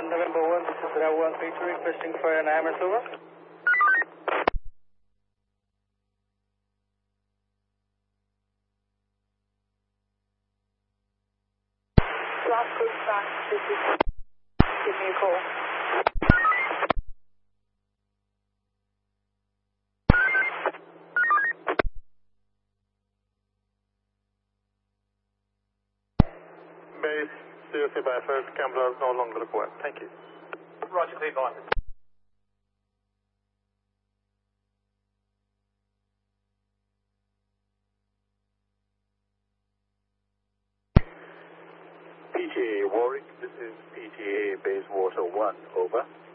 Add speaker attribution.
Speaker 1: November 1, this is Bravo 132 requesting for an IMS over.
Speaker 2: Last group back, this is, give me a call.
Speaker 3: Base, seriously bad first, Gambler no longer required. Thank you.
Speaker 4: Roger, clear by.
Speaker 3: PTA Warwick, this is PTA Bayswater 1, over.